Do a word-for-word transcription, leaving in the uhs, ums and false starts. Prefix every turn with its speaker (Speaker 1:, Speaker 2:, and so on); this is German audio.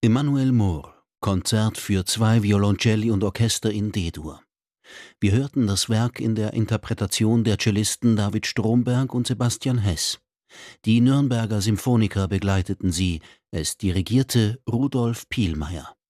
Speaker 1: Emmanuel Moore, Konzert für zwei Violoncelli und Orchester in D-Dur. Wir hörten das Werk in der Interpretation der Cellisten David Stromberg und Sebastian Hess. Die Nürnberger Symphoniker begleiteten sie, es dirigierte Rudolf Pielmeier.